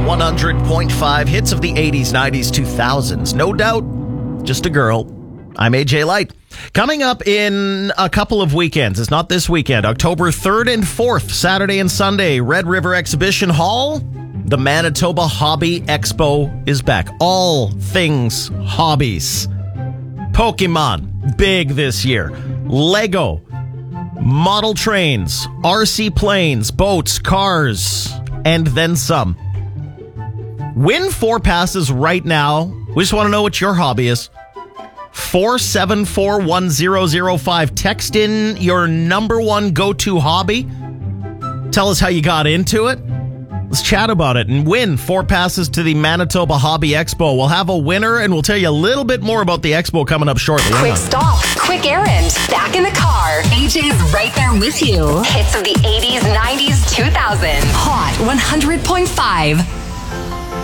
100.5 hits of the 80s, 90s, 2000s. No doubt, just a girl. I'm AJ Light. Coming up in a couple of weekends. It's not this weekend. October 3rd and 4th, Saturday and Sunday, Red River Exhibition Hall. The Manitoba Hobby Expo is back. All things hobbies. Pokemon, big this year. Lego, model trains, RC planes, boats, cars, and then some. Win 4 passes right now. We just want to know what your hobby is. 4741005. Text in your number one go-to hobby. Tell us how you got into it. Let's chat about it and win 4 passes to the Manitoba Hobby Expo. We'll have a winner and we'll tell you a little bit more about the expo coming up shortly. Quick stop, quick errand, back in the car. AJ's right there with you. Hits of the 80s, 90s, 2000. Hot 100.5.